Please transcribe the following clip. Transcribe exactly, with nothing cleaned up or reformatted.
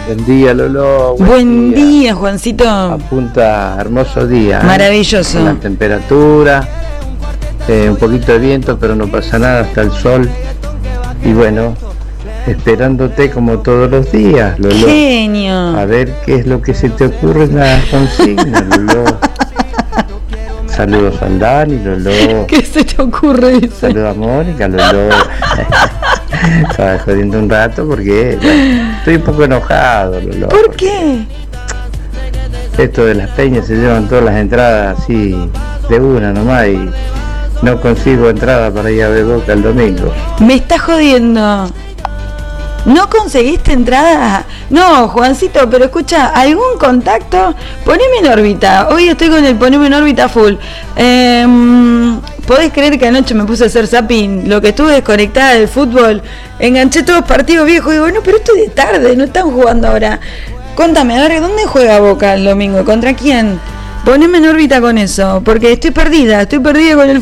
Buen día, Lolo. Buen, Buen día. día, Juancito. Apunta hermoso día. Maravilloso. ¿eh? La temperatura, eh, un poquito de viento, pero no pasa nada, hasta el sol. Y bueno, esperándote como todos los días, Lolo. Genio. A ver qué es lo que se te ocurre en la consigna, Lolo. Saludos al Dani, Lolo. ¿Qué se te ocurre? Dice? Saludos a Mónica, Lolo. Estaba jodiendo un rato porque bueno, estoy un poco enojado, Lolo. ¿Por qué? Esto de las peñas se llevan todas las entradas así de una nomás y no consigo entrada para ir a ver Boca el domingo. Me estás jodiendo. ¿No conseguiste entrada? No, Juancito, pero escucha, ¿algún contacto? Poneme en órbita. Hoy estoy con el poneme en órbita full. Eh, ¿Podés creer que anoche me puse a hacer zapping? Lo que estuve desconectada del fútbol. Enganché todos los partidos viejos. Digo, no, pero esto es de tarde, no están jugando ahora. Contame, a ver, ¿dónde juega Boca el domingo? ¿Contra quién? Poneme en órbita con eso, porque estoy perdida, estoy perdida con el